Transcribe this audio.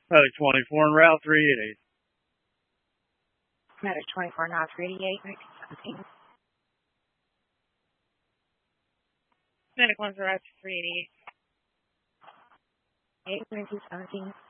Medic 24 en route 388. Medic 24, now 388, 1917. Medic 1 route 388. 1917.